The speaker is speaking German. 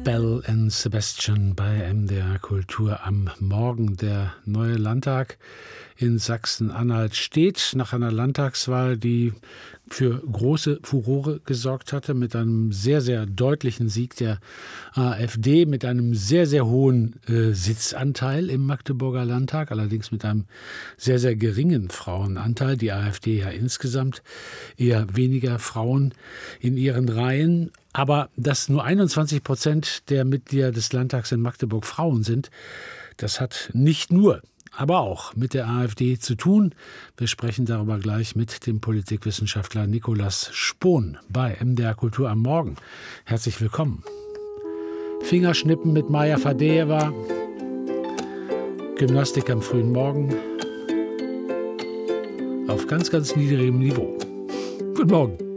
Bell and Sebastian bei MDR Kultur am Morgen. Der neue Landtag in Sachsen-Anhalt steht nach einer Landtagswahl, die für große Furore gesorgt hatte, mit einem sehr, sehr deutlichen Sieg der AfD, mit einem sehr, sehr hohen Sitzanteil im Magdeburger Landtag, allerdings mit einem sehr, sehr geringen Frauenanteil. Die AfD ja insgesamt eher weniger Frauen in ihren Reihen. Aber dass nur 21% der Mitglieder des Landtags in Magdeburg Frauen sind, das hat nicht nur, aber auch mit der AfD zu tun. Wir sprechen darüber gleich mit dem Politikwissenschaftler Nikolaus Spohn bei MDR Kultur am Morgen. Herzlich willkommen. Fingerschnippen mit Maja Fadejewa, Gymnastik am frühen Morgen auf ganz, ganz niedrigem Niveau. Guten Morgen.